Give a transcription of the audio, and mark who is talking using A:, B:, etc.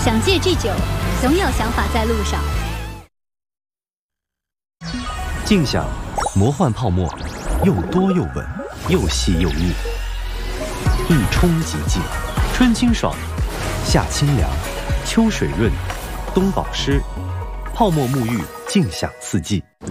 A: 想戒拒酒，总有想法在路上。
B: 静享魔幻泡沫，又多又稳，又细又密，一冲即净，春清爽，夏清凉，秋水润，冬保湿，泡沫沐浴，静享四季。